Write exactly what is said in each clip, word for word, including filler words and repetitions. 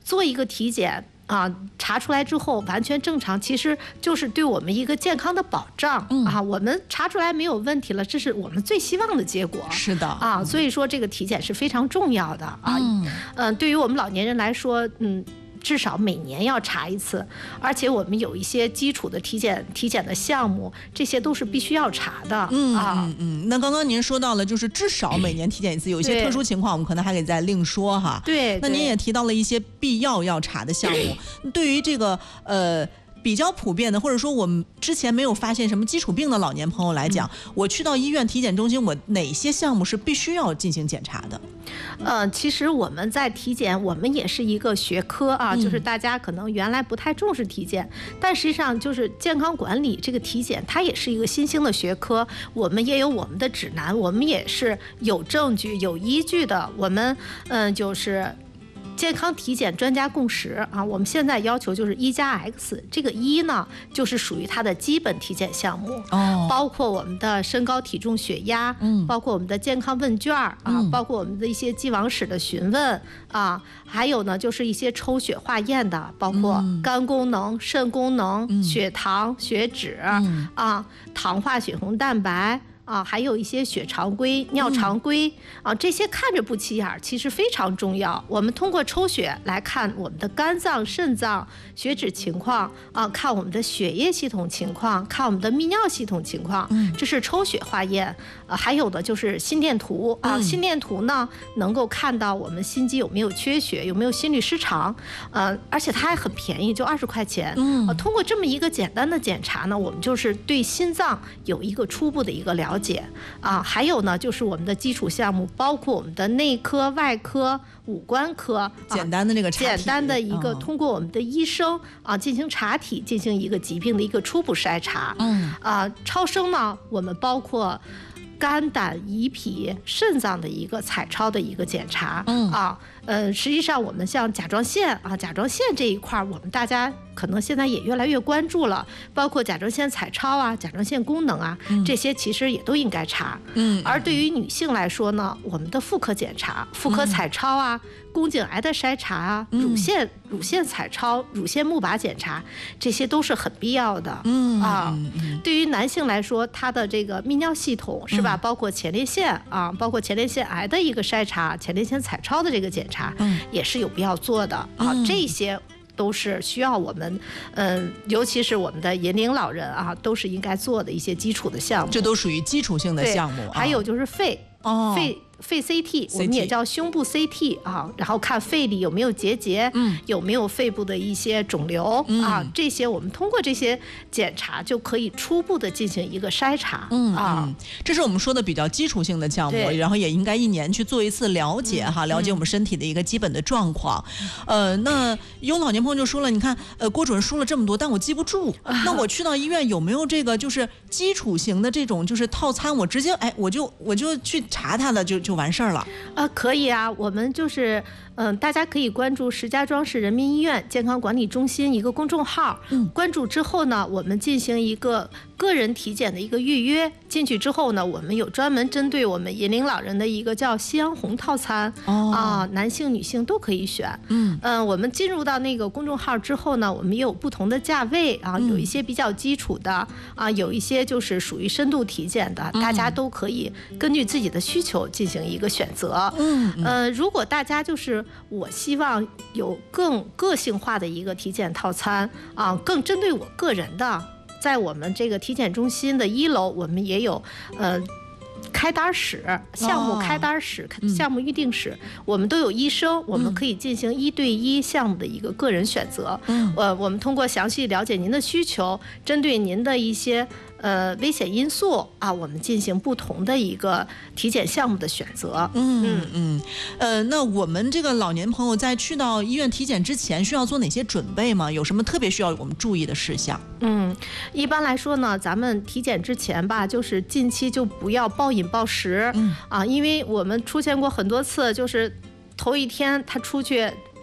做一个体检。啊，查出来之后完全正常，其实就是对我们一个健康的保障、嗯、啊。我们查出来没有问题了，这是我们最希望的结果。 是的啊，所以说这个体检是非常重要的啊。嗯、呃，对于我们老年人来说，嗯。至少每年要查一次，而且我们有一些基础的体检体检的项目，这些都是必须要查的。 嗯啊， 嗯嗯。那刚刚您说到了，就是至少每年体检一次，有一些特殊情况，我们可能还得再另说哈。 对。 那您也提到了一些必要要查的项目，对于这个呃。比较普遍的，或者说我们之前没有发现什么基础病的老年朋友来讲，嗯、我去到医院体检中心，我哪些项目是必须要进行检查的？ 呃，其实我们在体检，我们也是一个学科啊，嗯、就是大家可能原来不太重视体检，但实际上就是健康管理这个体检，它也是一个新兴的学科。我们也有我们的指南，我们也是有证据、有依据的。我们嗯、呃，就是。健康体检专家共识啊，我们现在要求就是一加 X， 这个一呢就是属于它的基本体检项目，哦，包括我们的身高体重血压，嗯，包括我们的健康问卷啊，嗯、包括我们的一些既往史的询问啊，还有呢就是一些抽血化验的，包括肝功能、肾功能、嗯、血糖、血脂、嗯、啊，糖化血红蛋白。啊，还有一些血常规、尿常规、嗯、啊，这些看着不起眼，其实非常重要。我们通过抽血来看我们的肝脏、肾脏血脂情况啊，看我们的血液系统情况，看我们的泌尿系统情况，嗯，这是抽血化验。啊，还有的就是心电图啊，嗯、心电图呢能够看到我们心肌有没有缺血，有没有心律失常，呃，而且它还很便宜，就二十块钱。嗯、啊，通过这么一个简单的检查呢，我们就是对心脏有一个初步的一个了解。了解啊，还有呢，就是我们的基础项目，包括我们的内科、外科、五官科，啊、 简单的那个查体简单的一个通过我们的医生啊进行查体，进行一个疾病的一个初步筛查。嗯啊，超声呢，我们包括肝胆胰脾肾脏的一个彩超的一个检查。嗯啊，呃，实际上我们像甲状腺啊，甲状腺这一块，我们大家可能现在也越来越关注了，包括甲状腺彩超啊、甲状腺功能啊，嗯、这些其实也都应该查。嗯，而对于女性来说呢，我们的妇科检查、妇科彩超啊、嗯、宫颈癌的筛查啊、乳腺乳腺彩超、乳腺钼靶检查，这些都是很必要的。嗯啊，嗯对于男性来说，他的这个泌尿系统是吧，嗯、包括前列腺啊，包括前列腺癌的一个筛查、前列腺彩超的这个检查，嗯、也是有必要做的啊。嗯、这些。都是需要我们，嗯，尤其是我们的银龄老人啊，都是应该做的一些基础的项目。 这都属于基础性的项目。 还有就是肺，哦，肺。肺 C T 我们也叫胸部 C T 啊，然后看肺里有没有结节，嗯，有没有肺部的一些肿瘤、嗯、啊，这些我们通过这些检查就可以初步的进行一个筛查。嗯啊、嗯， 这是我们说的比较基础性的项目，然后也应该一年去做一次了解哈，嗯、了解我们身体的一个基本的状况。嗯、呃，那有老年朋友就说了，你看，呃，郭主任说了这么多，但我记不住。啊、那我去到医院有没有这个就是基础型的这种就是套餐？我直接哎，我就我就去查它了，就就完事儿了。啊、 呃，可以啊，我们就是嗯、呃，大家可以关注石家庄市人民医院健康管理中心一个公众号，嗯，关注之后呢，我们进行一个个人体检的一个预约，进去之后呢，我们有专门针对我们银龄老人的一个叫夕阳红套餐，哦啊，男性女性都可以选，嗯嗯、呃，我们进入到那个公众号之后呢，我们也有不同的价位啊，有一些比较基础的啊，有一些就是属于深度体检的，大家都可以根据自己的需求进行一个选择，嗯呃，如果大家就是我希望有更个性化的一个体检套餐啊，更针对我个人的，在我们这个体检中心的一楼，我们也有呃。开单室、项目开单室、哦、项目预定室、嗯，我们都有医生，我们可以进行一对一项目的一个个人选择。嗯，呃，我们通过详细了解您的需求，针对您的一些呃危险因素啊，我们进行不同的一个体检项目的选择。 嗯嗯嗯，呃，那我们这个老年朋友在去到医院体检之前，需要做哪些准备吗？有什么特别需要我们注意的事项？ 嗯，一般来说呢，咱们体检之前吧，就是近期就不要暴饮暴食，嗯啊，因为我们出现过很多次，就是头一天他出去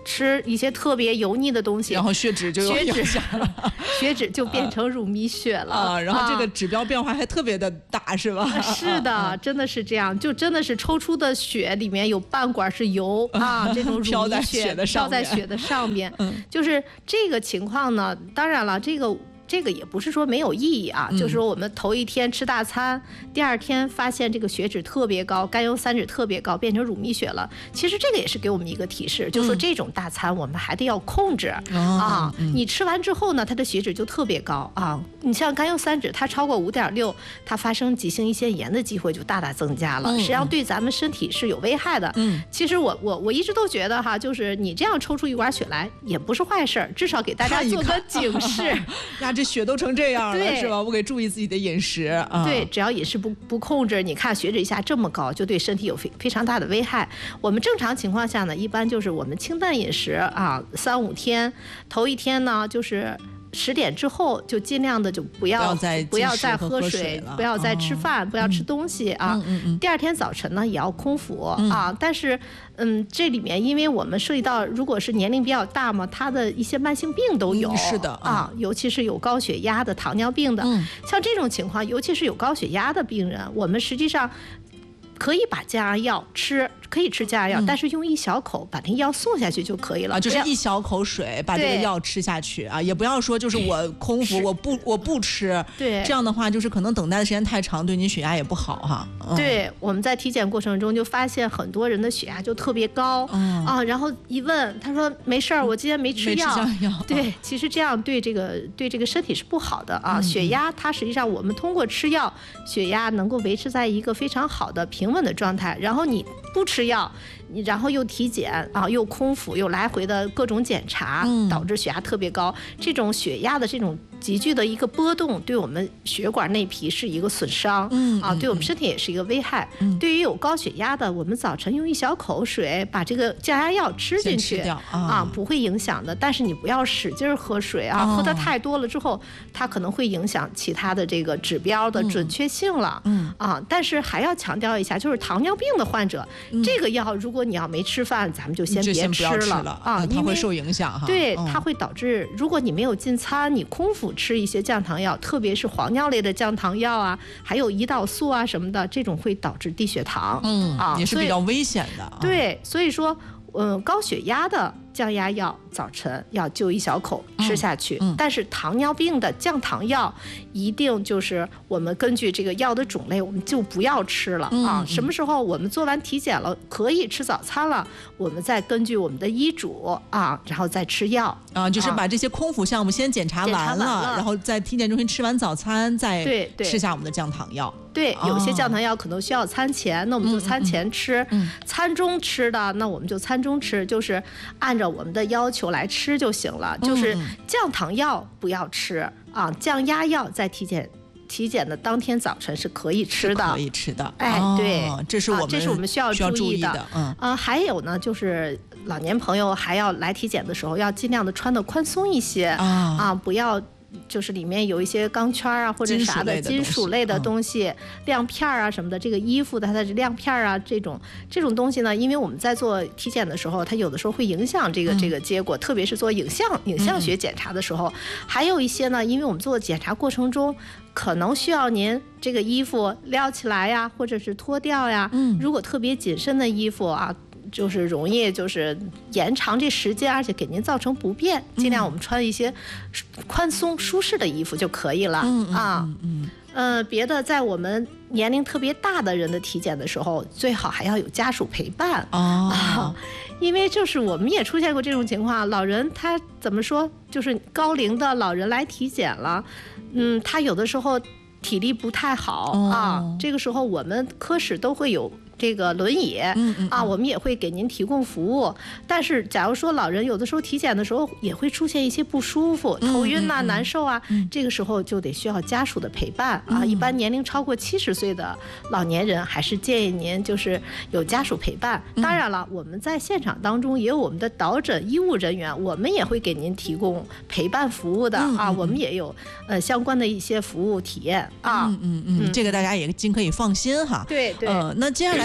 吃一些特别油腻的东西， 然后血脂就有影响了， 血脂就变成乳糜血了啊。然后这个指标变化还特别的大，是吧？ 是的，真的是这样，就真的是抽出的血里面有半管是油啊，这种乳糜血飘在血的上面，就是这个情况呢。当然了，这个。这个也不是说没有意义啊，嗯、就是说我们头一天吃大餐，第二天发现这个血脂特别高，甘油三酯特别高，变成乳糜血了。其实这个也是给我们一个提示，就是说这种大餐我们还得要控制、嗯、啊、嗯。你吃完之后呢，它的血脂就特别高啊。你像甘油三酯，它超过五点六，它发生急性胰腺炎的机会就大大增加了，嗯、实际上对咱们身体是有危害的。嗯，其实我我我一直都觉得哈，就是你这样抽出一管血来也不是坏事，至少给大家做个警示。 呀，这血都成这样了，是吧？我得注意自己的饮食啊。 对，只要饮食不不控制，你看血脂一下这么高，就对身体有非非常大的危害。我们正常情况下呢，一般就是我们清淡饮食啊，三五天，头一天呢就是十点之后就尽量的就不要不要再不要再喝水，不要再吃饭，哦、不要吃东西啊。 嗯嗯嗯、 第二天早晨呢也要空腹、 嗯、 啊，但是嗯，这里面因为我们涉及到，如果是年龄比较大嘛，他的一些慢性病都有， 嗯、是的、嗯、 啊，尤其是有高血压的、糖尿病的， 嗯、 像这种情况，尤其是有高血压的病人，我们实际上可以把降压药吃。可以吃降压药、嗯，但是用一小口把那药送下去就可以了， 啊，就是一小口水把这个药吃下去啊，也不要说就是我空腹我不我不吃， 对， 这样的话就是可能等待的时间太长，对您血压也不好哈。 嗯、对，我们在体检过程中就发现很多人的血压就特别高、嗯、啊，然后一问他说没事儿，我今天没吃药， 没吃药对，其实这样对这个对这个身体是不好的啊。嗯、血压它实际上我们通过吃药，血压能够维持在一个非常好的平稳的状态，然后你不吃药。你然后又体检啊，又空腹，又来回的各种检查， 嗯、 导致血压特别高。这种血压的这种急剧的一个波动，对我们血管内皮是一个损伤， 嗯、 啊，对我们身体也是一个危害。 嗯、 对于有高血压的，我们早晨用一小口水把这个降压药吃进去啊, 啊，不会影响的。但是你不要使劲喝水啊， 哦、 喝的太多了之后，它可能会影响其他的这个指标的准确性了。 嗯、 啊，但是还要强调一下，就是糖尿病的患者， 嗯、 这个药如果你要没吃饭，咱们就先别吃了, 吃了啊， 它会受影响哈。 对， 嗯、 它会导致，如果你没有进餐，你空腹吃一些降糖药，特别是黄尿类的降糖药啊，还有胰岛素啊什么的，这种会导致低血糖， 嗯啊， 也是比较危险的。 对，所以说，嗯，高血压的降压药早晨要就一小口吃下去， 嗯嗯、 但是糖尿病的降糖药一定就是我们根据这个药的种类，我们就不要吃了、 嗯、 啊。什么时候我们做完体检了，可以吃早餐了，我们再根据我们的医嘱啊，然后再吃药啊，就是把这些空腹项目先检查完了， 检查完了然后在体检中心吃完早餐，再吃下我们的降糖药。 对，有些降糖药可能需要餐前，那我们就餐前吃； 嗯嗯、 餐中吃的，那我们就餐中吃，就是按照我们的要求来吃就行了。就是降糖药不要吃啊，降压药在体检体检的当天早晨是可以吃的， 可以吃的。 哎，对， 哦、这是我们、 啊、这是我们需要注意的。 嗯， 啊，还有呢，就是老年朋友还要来体检的时候，要尽量的穿的宽松一些啊，啊不要。就是里面有一些钢圈啊或者啥的金属类的东西、嗯、亮片啊什么的，这个衣服的它的亮片啊这种这种东西呢，因为我们在做体检的时候，它有的时候会影响这个、嗯、这个结果，特别是做影像影像学检查的时候、嗯、还有一些呢，因为我们做检查过程中可能需要您这个衣服撩起来呀或者是脱掉呀、 嗯、 如果特别紧身的衣服啊，就是容易就是延长这时间，而且给您造成不便，尽量我们穿一些宽松舒适的衣服就可以了、 嗯、 啊。 嗯嗯呃，别的在我们年龄特别大的人的体检的时候，最好还要有家属陪伴、 哦啊，因为就是我们也出现过这种情况，老人他怎么说，就是高龄的老人来体检了，嗯，他有的时候体力不太好、 哦、 啊，这个时候我们科室都会有这个轮椅、 嗯嗯、 啊，我们也会给您提供服务。但是假如说老人有的时候体检的时候也会出现一些不舒服、 嗯、 头晕呐、啊嗯、 难受啊、 嗯， 这个时候就得需要家属的陪伴、 嗯、 啊。一般年龄超过七十岁的老年人，还是建议您就是有家属陪伴。 嗯、 当然了，我们在现场当中也有我们的导诊医务人员，我们也会给您提供陪伴服务的、 嗯、 啊。我们也有呃相关的一些服务体验啊。 嗯嗯嗯，嗯这个大家也尽可以放心哈。 对对。 呃，那接下来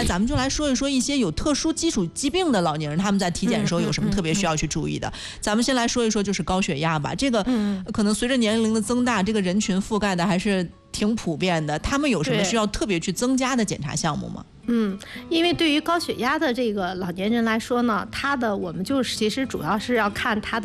咱们就来说一说一些有特殊基础疾病的老年人，他们在体检的时候有什么特别需要去注意的。咱们先来说一说就是高血压吧，这个可能随着年龄的增大，这个人群覆盖的还是挺普遍的。他们有什么需要特别去增加的检查项目吗？ 嗯，因为对于高血压的这个老年人来说呢，他的我们就是其实主要是要看他的